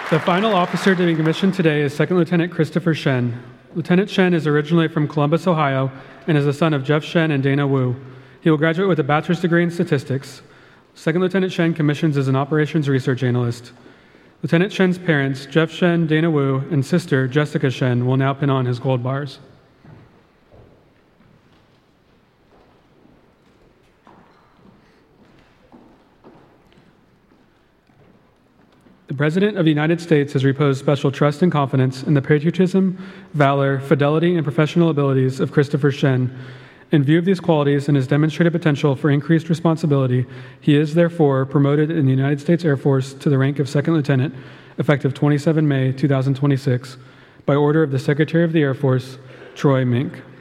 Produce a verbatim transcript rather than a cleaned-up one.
The final officer to be commissioned today is Second Lieutenant Christopher Shen. Lieutenant Shen is originally from Columbus, Ohio, and is the son of Jeff Shen and Dana Wu. He will graduate with a bachelor's degree in statistics. Second Lieutenant Shen commissions as an operations research analyst. Lieutenant Shen's parents, Jeff Shen, Dana Wu, and sister, Jessica Shen, will now pin on his gold bars. The President of the United States has reposed special trust and confidence in the patriotism, valor, fidelity, and professional abilities of Christopher Shen. In view of these qualities and his demonstrated potential for increased responsibility, he is therefore promoted in the United States Air Force to the rank of Second Lieutenant, effective the twenty-seventh of May, two thousand twenty-six, by order of the Secretary of the Air Force, Troy Mink.